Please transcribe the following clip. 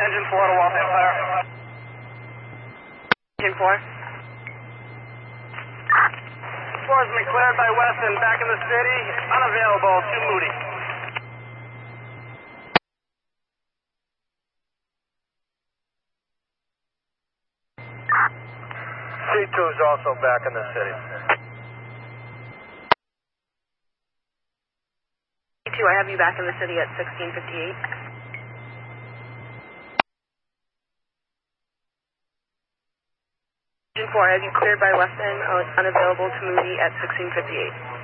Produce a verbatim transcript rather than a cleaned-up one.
Engine four to Waltham Fire. Engine four. four has been cleared by Weston, back in the city, unavailable to Moody. C two is also back in the city. C two, I have you back in the city at sixteen fifty-eight. Engine four, I have you cleared by Weston, uh, unavailable to Moody at sixteen fifty-eight.